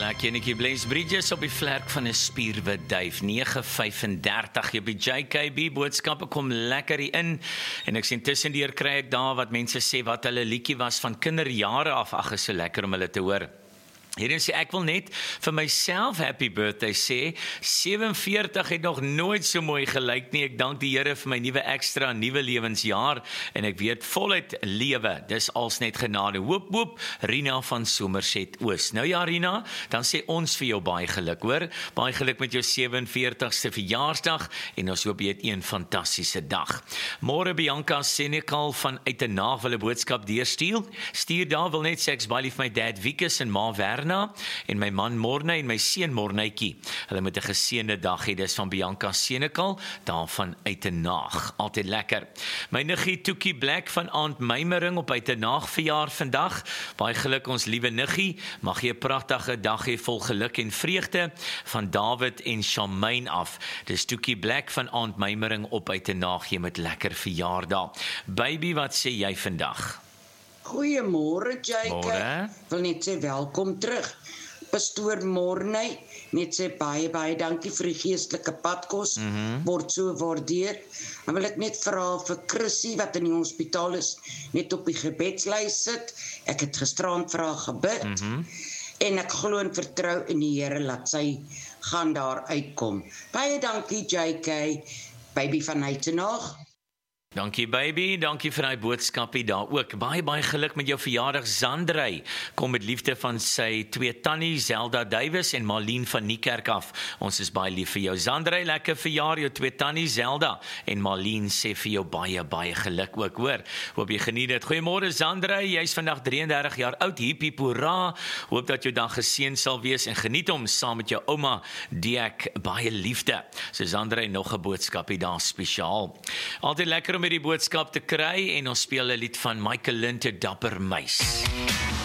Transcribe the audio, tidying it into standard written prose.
Kenetjie Blaze Bridges op die vlerk van 'n spierwit duif, 9:35 op die JKB boodskappe kom lekker hier in, en ek sien tussendeur kry ek daar wat mense sê wat hulle liedjie was van kinderjare af, ag is so lekker om hulle te hoor. Hierin sê ek wil net vir myself happy birthday sê, 47 het nog nooit so mooi gelyk nie, ek dank die Here vir my nuwe ekstra, nuwe lewensjaar, en ek weet voluit lewe, dis als net genade, hoop, hoop, Rina van Somerset Oos. Nou ja Rina, dan sê ons vir jou baie geluk hoor, baie geluk met jou 47ste verjaarsdag, en ons hoop jy het een fantastiese dag. Môre Bianca Senekal van Uitenaag wil 'n boodskap stuur daar, wil net sê ek's baie lief vir my dad Wikus en ma Werna, en my man Morne en my seun Mornetjie. Hulle moet 'n geseënde dag hê, dis van Bianca Senekal, daar van Uitenaag. Altyd lekker. My niggie Toekie Black van Aunt Meimering op Uitenaag verjaar vandag. Baie geluk ons liewe niggie, mag jy 'n pragtige dag hê vol geluk en vreugde van David en Shamaine af. Dis Toekie Black van Aunt Meimering op Uitenaag, jy met lekker verjaardag. Baby, wat sê jy vandag? Goeiemôre, Jake. Môre. Wil net sê welkom terug. Pastoor Morney, net sê baie dankie vir die geestelike padkos, word so waardeer. Dan wil ek net vra vir Chrissy, wat in die hospitaal is, net op die gebedslys sit. Ek het gisterand vir haar gebid, en ek glo en vertrou in die Here, laat sy gaan daar uitkom. Baie dankie, JK, baby van Uitenaag. Dankie baby, dankie vir die boodskapie daar ook. Baie geluk met jou verjaardag Zandrey. Kom met liefde van sy twee tannie Zelda Davies en Marlene van Niekerk af. Ons is baie lief vir jou Zandrey, lekker verjaar jou twee tannie Zelda en Marlene sê vir jou baie geluk ook hoor. Hoop jy geniet dit. Goeiemôre Zandrey, jy's vandag 33 jaar oud, hiep hiep hoera. Hoop dat jou dag geseën sal wees en geniet hom saam met jou ouma Diek, baie liefde. So Zandrey, nog 'n boodskapie daar spesiaal. Altyd lekker om met die boodskap te kry en ons speel 'n lied van Michael Linte, Dapper Meis.